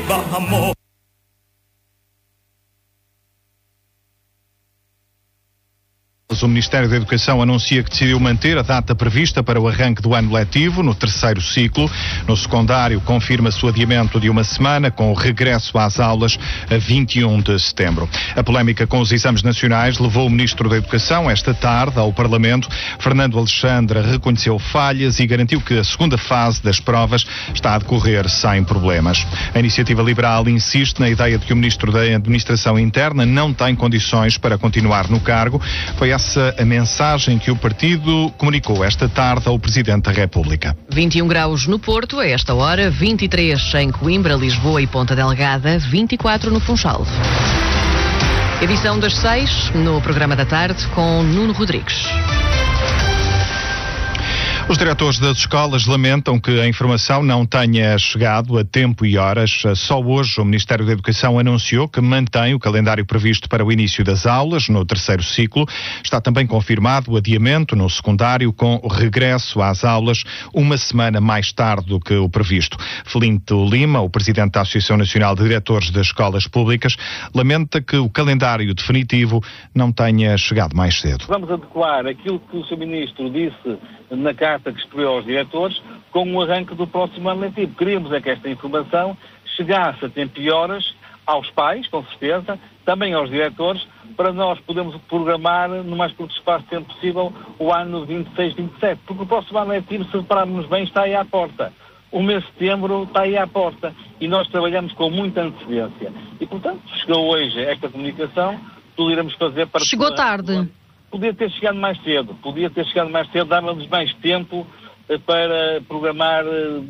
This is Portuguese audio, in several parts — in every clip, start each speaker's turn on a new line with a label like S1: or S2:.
S1: vamos.
S2: O Ministério da Educação anuncia que decidiu manter a data prevista para o arranque do ano letivo no terceiro ciclo. No secundário, confirma-se o adiamento de uma semana com o regresso às aulas a 21 de setembro. A polémica com os exames nacionais levou o Ministro da Educação esta tarde ao Parlamento. Fernando Alexandre reconheceu falhas e garantiu que a segunda fase das provas está a decorrer sem problemas. A Iniciativa Liberal insiste na ideia de que o Ministro da Administração Interna não tem condições para continuar no cargo. Foi essa a mensagem que o partido comunicou esta tarde ao Presidente da República.
S3: 21 graus no Porto, a esta hora, 23 em Coimbra, Lisboa e Ponta Delgada, 24 no Funchal. Edição das 6, no programa da tarde, com Nuno Rodrigues.
S2: Os diretores das escolas lamentam que a informação não tenha chegado a tempo e horas. Só hoje o Ministério da Educação anunciou que mantém o calendário previsto para o início das aulas no terceiro ciclo. Está também confirmado o adiamento no secundário com o regresso às aulas uma semana mais tarde do que o previsto. Felinto Lima, o presidente da Associação Nacional de Diretores das Escolas Públicas, lamenta que o calendário definitivo não tenha chegado mais cedo.
S4: Vamos adequar aquilo que o Sr. Ministro disse na carta que escreveu aos diretores com o arranque do próximo ano letivo. Queríamos é que esta informação chegasse a tempo e horas aos pais, com certeza, também aos diretores, para nós podermos programar no mais curto espaço de tempo possível o ano 26-27, porque o próximo ano letivo, se repararmos bem, está aí à porta. O mês de setembro está aí à porta e nós trabalhamos com muita antecedência. E, portanto, chegou hoje esta comunicação, tudo iremos fazer para...
S3: Chegou tarde.
S4: Podia ter chegado mais cedo, dava-nos mais tempo para programar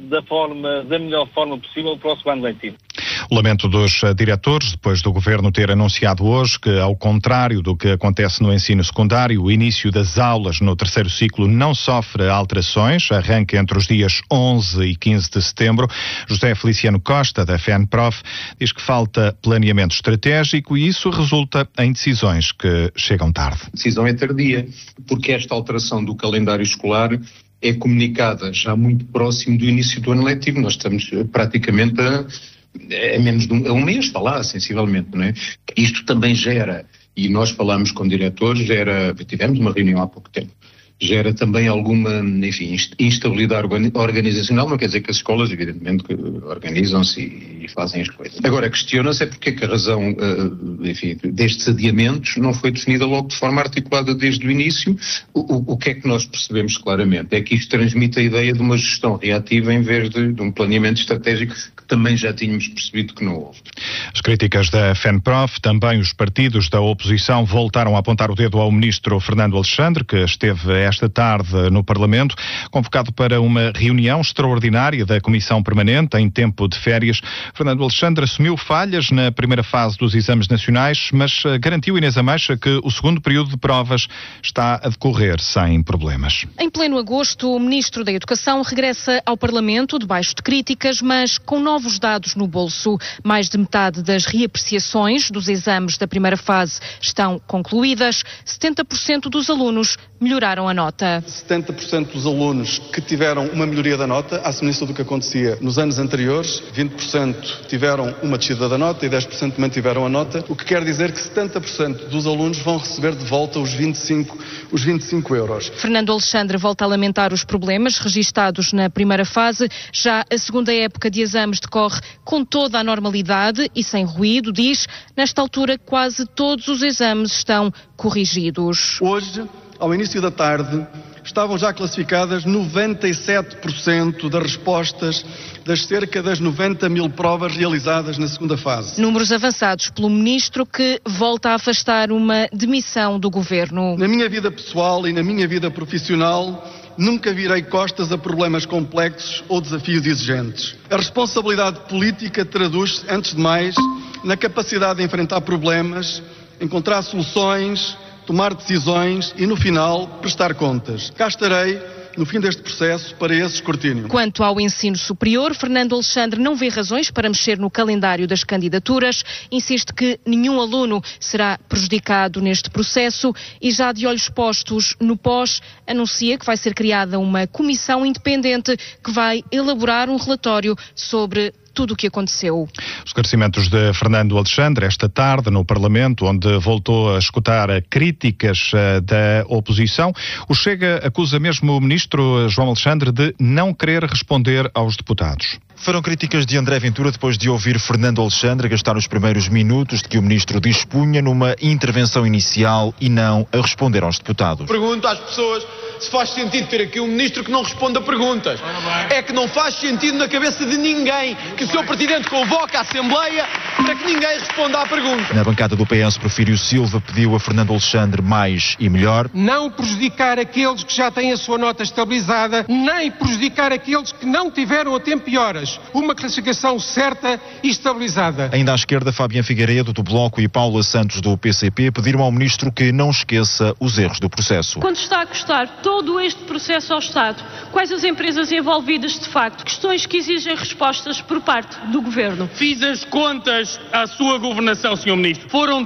S4: da melhor forma possível o próximo ano letivo.
S2: O lamento dos diretores, depois do Governo ter anunciado hoje que, ao contrário do que acontece no ensino secundário, o início das aulas no terceiro ciclo não sofre alterações, arranca entre os dias 11 e 15 de setembro. José Feliciano Costa, da FENPROF, diz que falta planeamento estratégico e isso resulta em decisões que chegam tarde.
S5: A decisão é tardia, porque esta alteração do calendário escolar é comunicada já muito próximo do início do ano letivo. Nós estamos praticamente a menos de um mês, está lá, sensivelmente, não é? Isto também gera, e nós falámos com diretores, tivemos uma reunião há pouco tempo, gera também alguma, enfim, instabilidade organizacional. Não quer dizer que as escolas, evidentemente, organizam-se e fazem as coisas. Agora, questiona-se porque é que a razão, enfim, destes adiamentos não foi definida logo de forma articulada desde o início. O que é que nós percebemos claramente? É que isto transmite a ideia de uma gestão reativa em vez de um planeamento estratégico que também já tínhamos percebido que não houve.
S2: As críticas da FENPROF, também os partidos da oposição voltaram a apontar o dedo ao ministro Fernando Alexandre, que esteve esta tarde no Parlamento, convocado para uma reunião extraordinária da Comissão Permanente em tempo de férias. Fernando Alexandre assumiu falhas na primeira fase dos exames nacionais, mas garantiu, Inês Ameixa, que o segundo período de provas está a decorrer sem problemas.
S6: Em pleno agosto, o Ministro da Educação regressa ao Parlamento, debaixo de críticas, mas com novos dados no bolso. Mais de metade das reapreciações dos exames da primeira fase estão concluídas. 70% dos alunos melhoraram a nota.
S7: 70% dos alunos que tiveram uma melhoria da nota, à semelhança do que acontecia nos anos anteriores, 20% tiveram uma descida da nota e 10% mantiveram a nota, o que quer dizer que 70% dos alunos vão receber de volta os 25 euros.
S6: Fernando Alexandre volta a lamentar os problemas registados na primeira fase. Já a segunda época de exames decorre com toda a normalidade e sem ruído, diz. Nesta altura, quase todos os exames estão corrigidos.
S7: Hoje, ao início da tarde, estavam já classificadas 97% das respostas das cerca das 90 mil provas realizadas na segunda fase.
S6: Números avançados pelo Ministro, que volta a afastar uma demissão do Governo.
S7: Na minha vida pessoal e na minha vida profissional, nunca virei costas a problemas complexos ou desafios exigentes. A responsabilidade política traduz-se, antes de mais, na capacidade de enfrentar problemas, encontrar soluções, tomar decisões e, no final, prestar contas. Cá estarei no fim deste processo para esse escrutínio.
S6: Quanto ao ensino superior, Fernando Alexandre não vê razões para mexer no calendário das candidaturas, insiste que nenhum aluno será prejudicado neste processo e, já de olhos postos no pós, anuncia que vai ser criada uma comissão independente que vai elaborar um relatório sobre tudo o que aconteceu.
S2: Os esclarecimentos de Fernando Alexandre esta tarde no Parlamento, onde voltou a escutar críticas da oposição. O Chega acusa mesmo o ministro João Alexandre de não querer responder aos deputados.
S1: Foram críticas de André Ventura depois de ouvir Fernando Alexandre gastar os primeiros minutos de que o ministro dispunha numa intervenção inicial e não a responder aos deputados.
S8: Pergunto às pessoas se faz sentido ter aqui um ministro que não responde a perguntas. É que não faz sentido na cabeça de ninguém que o seu presidente convoque a Assembleia para que ninguém responda à pergunta.
S1: Na bancada do PS, Porfírio Silva pediu a Fernando Alexandre mais e melhor.
S9: Não prejudicar aqueles que já têm a sua nota estabilizada, nem prejudicar aqueles que não tiveram a tempo e horas. Uma classificação certa e estabilizada.
S1: Ainda à esquerda, Fabián Figueiredo, do Bloco, e Paula Santos, do PCP, pediram ao ministro que não esqueça os erros do processo.
S10: Quanto está a custar todo este processo ao Estado? Quais as empresas envolvidas de facto? Questões que exigem respostas por parte do Governo.
S11: Fiz as contas à sua governação, Sr. Ministro. Foram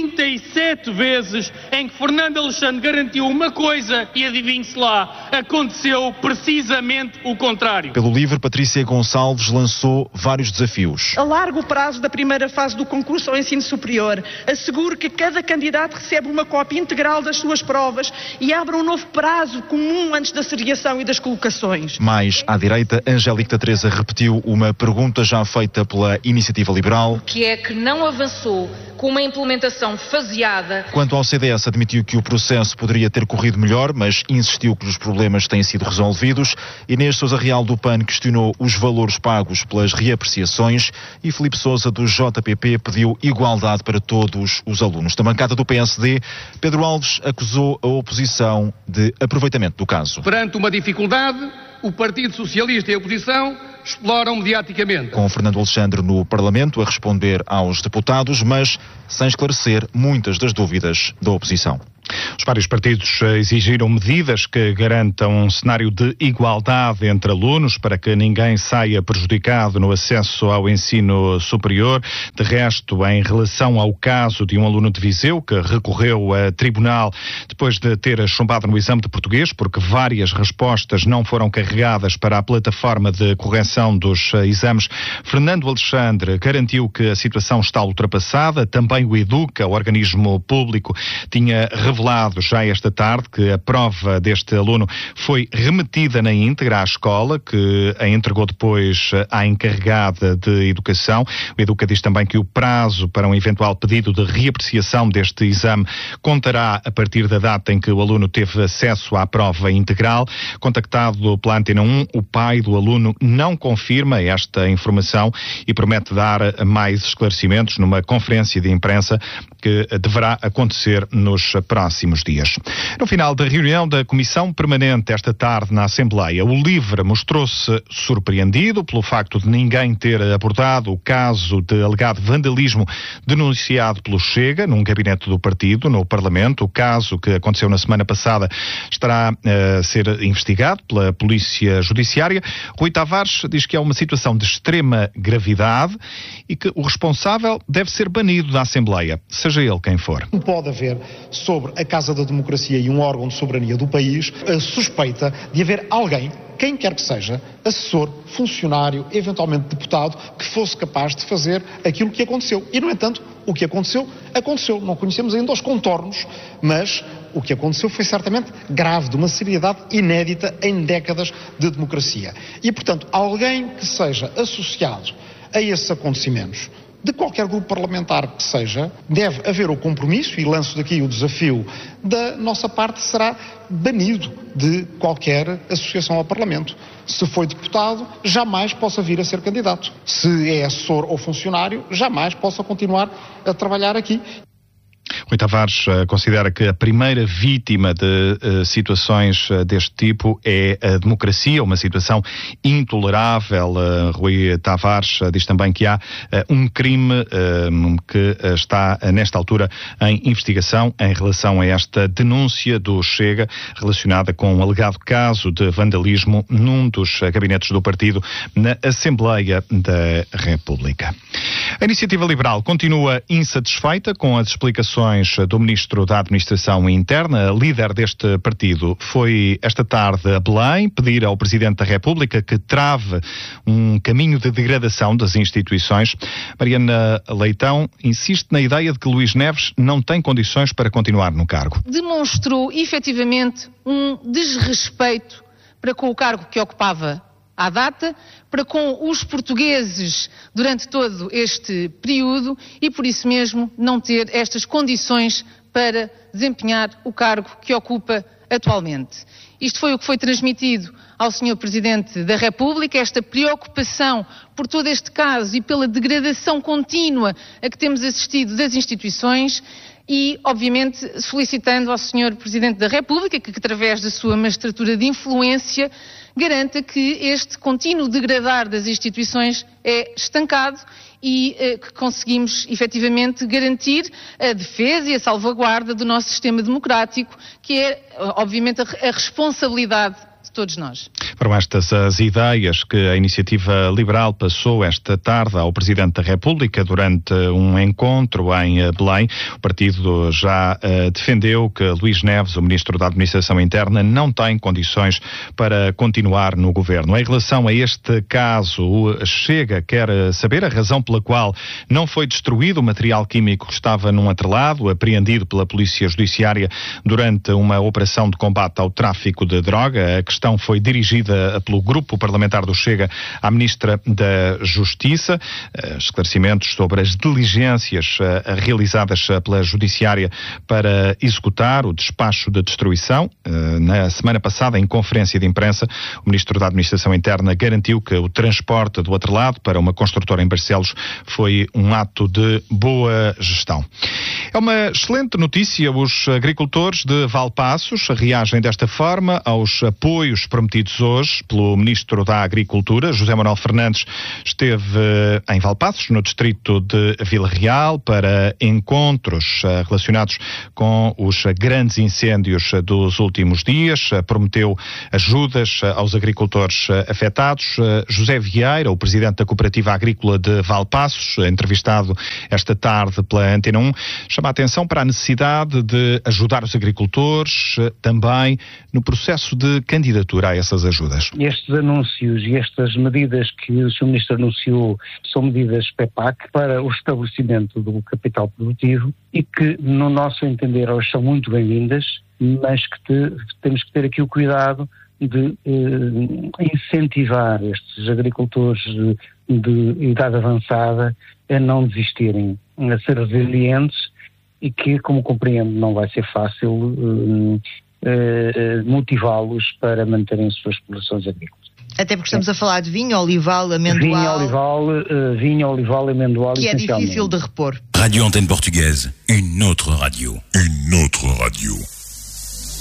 S11: 37 vezes em que Fernando Alexandre garantiu uma coisa e, adivinhe-se lá, aconteceu precisamente o contrário.
S1: Pelo LIVRE, Patrícia Gonçalves lançou vários desafios.
S12: Alargue o prazo da primeira fase do concurso ao ensino superior, assegure que cada candidato recebe uma cópia integral das suas provas e abra um novo prazo comum antes da seriação e das colocações.
S1: Mais à direita, Angélica Teresa repetiu uma pergunta já feita pela Iniciativa Liberal.
S13: Que é que não avançou com uma implementação faseada.
S1: Quanto ao CDS, admitiu que o processo poderia ter corrido melhor, mas insistiu que os problemas têm sido resolvidos. Inês Sousa Real, do PAN, questionou os valores pagos pelas reapreciações e Filipe Sousa, do JPP, pediu igualdade para todos os alunos. Da bancada do PSD, Pedro Alves acusou a oposição de aproveitamento do caso.
S11: Perante uma dificuldade, o Partido Socialista e a oposição exploram mediaticamente.
S1: Com Fernando Alexandre no Parlamento a responder aos deputados, mas sem esclarecer muitas das dúvidas da oposição.
S2: Os vários partidos exigiram medidas que garantam um cenário de igualdade entre alunos para que ninguém saia prejudicado no acesso ao ensino superior. De resto, em relação ao caso de um aluno de Viseu que recorreu a tribunal depois de ter chumbado no exame de português porque várias respostas não foram carregadas para a plataforma de correção dos exames, Fernando Alexandre garantiu que a situação está ultrapassada. Também o Educa, o organismo público, tinha revelado já esta tarde que a prova deste aluno foi remetida na íntegra à escola, que a entregou depois à encarregada de educação. O Educa diz também que o prazo para um eventual pedido de reapreciação deste exame contará a partir da data em que o aluno teve acesso à prova integral. Contactado pela Antena 1, o pai do aluno não confirma esta informação e promete dar mais esclarecimentos numa conferência de imprensa que deverá acontecer nos próximos dias. No final da reunião da Comissão Permanente esta tarde na Assembleia, o LIVRE mostrou-se surpreendido pelo facto de ninguém ter abordado o caso de alegado vandalismo denunciado pelo Chega num gabinete do partido no Parlamento. O caso, que aconteceu na semana passada, estará a ser investigado pela Polícia Judiciária. Rui Tavares diz que é uma situação de extrema gravidade e que o responsável deve ser banido da Assembleia, seja ele quem for.
S14: Pode haver sobre a Casa da Democracia e um órgão de soberania do país a suspeita de haver alguém, quem quer que seja, assessor, funcionário, eventualmente deputado, que fosse capaz de fazer aquilo que aconteceu. E, no entanto, o que aconteceu, aconteceu. Não conhecemos ainda os contornos, mas o que aconteceu foi certamente grave, de uma seriedade inédita em décadas de democracia. E, portanto, alguém que seja associado a esses acontecimentos, de qualquer grupo parlamentar que seja, deve haver o compromisso, e lanço daqui o desafio, da nossa parte será banido de qualquer associação ao Parlamento. Se foi deputado, jamais possa vir a ser candidato. Se é assessor ou funcionário, jamais possa continuar a trabalhar aqui.
S2: Rui Tavares considera que a primeira vítima de situações deste tipo é a democracia, uma situação intolerável. Rui Tavares diz também que há um crime que está nesta altura em investigação em relação a esta denúncia do Chega relacionada com um alegado caso de vandalismo num dos gabinetes do partido na Assembleia da República. A Iniciativa Liberal continua insatisfeita com as explicações do Ministro da Administração Interna. A líder deste partido foi esta tarde a Belém pedir ao Presidente da República que trave um caminho de degradação das instituições. Mariana Leitão insiste na ideia de que Luís Neves não tem condições para continuar no cargo.
S15: Demonstrou efetivamente um desrespeito para com o cargo que ocupava à data, para com os portugueses durante todo este período e por isso mesmo não ter estas condições para desempenhar o cargo que ocupa atualmente. Isto foi o que foi transmitido ao Sr. Presidente da República, esta preocupação por todo este caso e pela degradação contínua a que temos assistido das instituições e, obviamente, solicitando ao Sr. Presidente da República que, através da sua magistratura de influência, garanta que este contínuo degradar das instituições é estancado e que conseguimos efetivamente garantir a defesa e a salvaguarda do nosso sistema democrático, que é, obviamente, a responsabilidade de todos nós.
S2: Foram estas as ideias que a Iniciativa Liberal passou esta tarde ao Presidente da República durante um encontro em Belém. O partido já defendeu que Luís Neves, o Ministro da Administração Interna, não tem condições para continuar no governo. Em relação a este caso, o Chega quer saber a razão pela qual não foi destruído o material químico que estava num atrelado, apreendido pela Polícia Judiciária durante uma operação de combate ao tráfico de droga. A questão foi dirigida pelo Grupo Parlamentar do Chega à Ministra da Justiça. Esclarecimentos sobre as diligências realizadas pela Judiciária para executar o despacho de destruição. Na semana passada, em conferência de imprensa, o Ministro da Administração Interna garantiu que o transporte do atrelado para uma construtora em Barcelos foi um ato de boa gestão. É uma excelente notícia. Os agricultores de Valpaços reagem desta forma aos apoios prometidos hoje pelo Ministro da Agricultura. José Manuel Fernandes esteve em Valpaços, no distrito de Vila Real, para encontros relacionados com os grandes incêndios dos últimos dias. Prometeu ajudas aos agricultores afetados. José Vieira, o presidente da Cooperativa Agrícola de Valpaços, entrevistado esta tarde pela Antena 1, chama a atenção para a necessidade de ajudar os agricultores também no processo de candidatura a essas ajudas.
S16: Estes anúncios e estas medidas que o Sr. Ministro anunciou são medidas PEPAC para o estabelecimento do capital produtivo e que, no nosso entender, elas são muito bem-vindas, mas que temos que ter aqui o cuidado de incentivar estes agricultores de idade avançada a não desistirem, a ser resilientes e que, como compreendo, não vai ser fácil motivá-los para manterem as suas explorações agrícolas.
S17: Até porque estamos a falar de vinho, olival, amendoal.
S16: Vinho, olival, amendoal,
S17: que é difícil de repor.
S18: Radio Antenne Portugaise, une autre radio. Une autre radio.